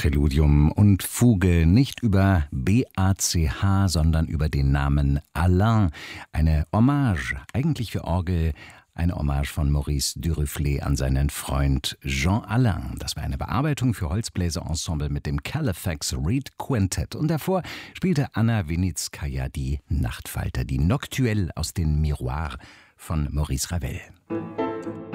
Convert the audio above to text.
Präludium und Fuge, nicht über BACH, sondern über den Namen Alain. Eine Hommage, eigentlich für Orgel, eine Hommage von Maurice Duruflé an seinen Freund Jean Alain. Das war eine Bearbeitung für Holzbläserensemble mit dem Calefax Reed Quintet. Und davor spielte Anna Winitskaja die Nachtfalter, die Noctuelle aus den Miroirs von Maurice Ravel.